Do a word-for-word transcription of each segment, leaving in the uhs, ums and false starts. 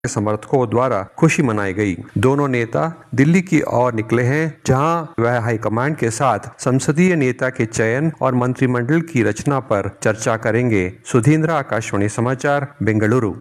समर्थकों द्वारा खुशी मनाई गई। दोनों नेता दिल्ली की ओर निकले हैं, जहां वह हाईकमान के साथ संसदीय नेता के चयन और मंत्रिमंडल की रचना पर चर्चा करेंगे। सुधींद्र, आकाशवाणी समाचार, बेंगलुरु।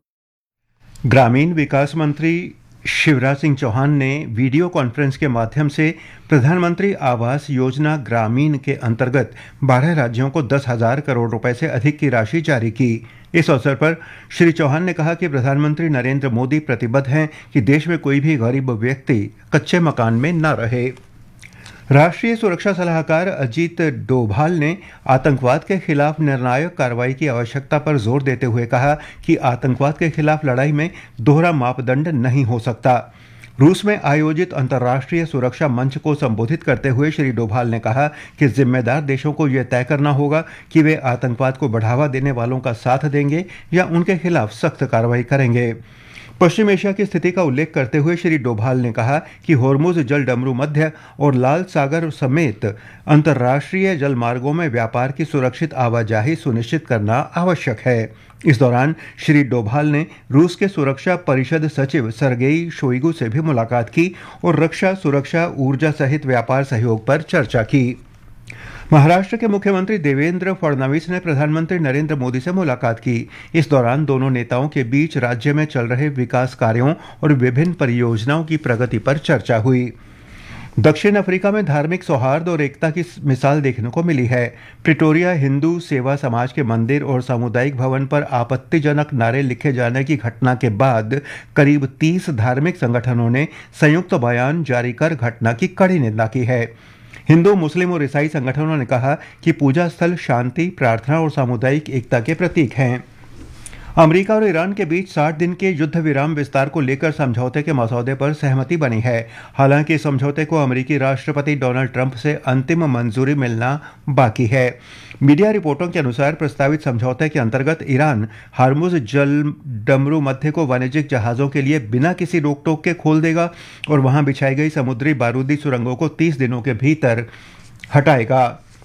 ग्रामीण विकास मंत्री शिवराज सिंह चौहान ने वीडियो कॉन्फ्रेंस के माध्यम से प्रधानमंत्री आवास योजना ग्रामीण के अंतर्गत बारह राज्यों को दस हजार करोड़ रुपए से अधिक की राशि जारी की। इस अवसर पर श्री चौहान ने कहा कि प्रधानमंत्री नरेंद्र मोदी प्रतिबद्ध हैं कि देश में कोई भी गरीब व्यक्ति कच्चे मकान में न रहे। राष्ट्रीय सुरक्षा सलाहकार अजीत डोभाल ने आतंकवाद के खिलाफ निर्णायक कार्रवाई की आवश्यकता पर जोर देते हुए कहा कि आतंकवाद के खिलाफ लड़ाई में दोहरा मापदंड नहीं हो सकता। रूस में आयोजित अंतर्राष्ट्रीय सुरक्षा मंच को संबोधित करते हुए श्री डोभाल ने कहा कि जिम्मेदार देशों को यह तय करना होगा कि वे आतंकवाद को बढ़ावा देने वालों का साथ देंगे या उनके खिलाफ सख्त कार्रवाई करेंगे। पश्चिम एशिया की स्थिति का उल्लेख करते हुए श्री डोभाल ने कहा कि होर्मुज जल डमरू मध्य और लाल सागर समेत अंतर्राष्ट्रीय जल मार्गों में व्यापार की सुरक्षित आवाजाही सुनिश्चित करना आवश्यक है। इस दौरान श्री डोभाल ने रूस के सुरक्षा परिषद सचिव सर्गेई शोइगु से भी मुलाकात की और रक्षा, सुरक्षा, ऊर्जा सहित व्यापार सहयोग पर चर्चा की। महाराष्ट्र के मुख्यमंत्री देवेंद्र फडणवीस ने प्रधानमंत्री नरेंद्र मोदी से मुलाकात की। इस दौरान दोनों नेताओं के बीच राज्य में चल रहे विकास कार्यों और विभिन्न परियोजनाओं की प्रगति पर चर्चा हुई। दक्षिण अफ्रीका में धार्मिक सौहार्द और एकता की मिसाल देखने को मिली है। प्रिटोरिया हिंदू सेवा समाज के मंदिर और सामुदायिक भवन पर आपत्तिजनक नारे लिखे जाने की घटना के बाद करीब तीस धार्मिक संगठनों ने संयुक्त बयान जारी कर घटना की कड़ी निंदा की है। हिंदू, मुस्लिम और ईसाई संगठनों ने कहा कि पूजा स्थल शांति, प्रार्थना और सामुदायिक एकता के प्रतीक हैं। अमेरिका और ईरान के बीच साठ दिन के युद्ध विराम विस्तार को लेकर समझौते के मसौदे पर सहमति बनी है। हालांकि इस समझौते को अमेरिकी राष्ट्रपति डोनाल्ड ट्रंप से अंतिम मंजूरी मिलना बाकी है। मीडिया रिपोर्टों के अनुसार प्रस्तावित समझौते के अंतर्गत ईरान हार्मुज जल डमरू मध्य को वाणिज्यिक जहाजों के लिए बिना किसी रोक टोक के खोल देगा और वहां बिछाई गई समुद्री बारूदी सुरंगों को तीस दिनों के भीतर हटाएगा।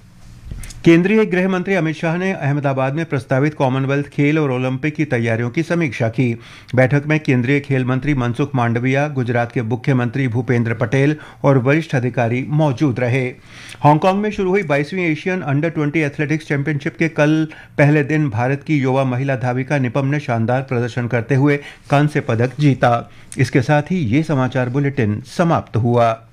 केंद्रीय गृह मंत्री अमित शाह ने अहमदाबाद में प्रस्तावित कॉमनवेल्थ खेल और ओलंपिक की तैयारियों की समीक्षा की। बैठक में केंद्रीय खेल मंत्री मनसुख मांडविया, गुजरात के मुख्यमंत्री भूपेंद्र पटेल और वरिष्ठ अधिकारी मौजूद रहे। हांगकांग में शुरू हुई बाईसवीं Asian under twenty athletics championship के कल पहले दिन भारत की युवा महिला धाविका निपम ने शानदार प्रदर्शन करते हुए कांस्य पदक जीता। इसके साथ ही ये समाचार बुलेटिन समाप्त हुआ।